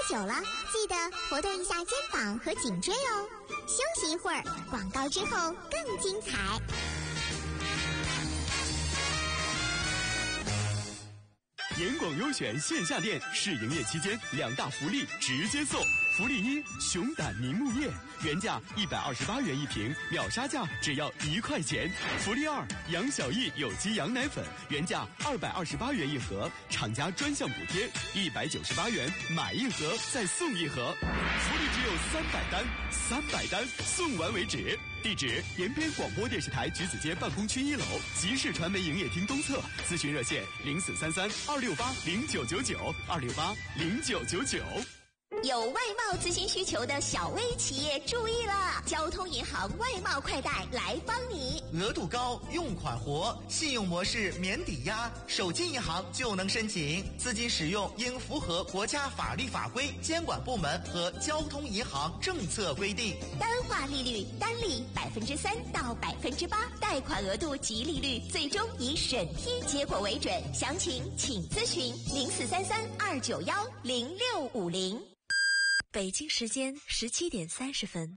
久了，记得活动一下肩膀和颈椎哦。休息一会儿，广告之后更精彩。 严广优选线下店试营业期间2大福利直接送。福利1：熊胆凝目液，原价128元一瓶，秒杀价只要1块钱。福利2：杨小艺有机羊奶粉，原价228元一盒，厂家专项补贴198元，买一盒再送一盒。福利只有300单，300单送完为止。地址：延边广播电视台橘子街办公区1楼，集市传媒营业厅东侧。咨询热线：0433-268-0999，268-0999。 有外贸咨询需求的小微企业注意了，交通银行外贸快贷来帮你。 额度高，用款活，信用模式免抵押，手机银行就能申请。资金使用应符合国家法律法规、监管部门和交通银行政策规定。 单化利率单利3%到8%，贷款额度及利率最终以审批结果为准。详情请咨询0433-291-0650。 北京时间17点30分。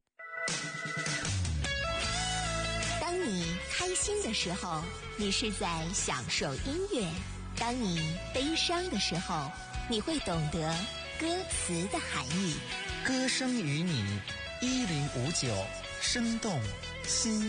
当你开心的时候，你是在享受音乐；当你悲伤的时候，你会懂得歌词的含义。 歌声与你1059，生动心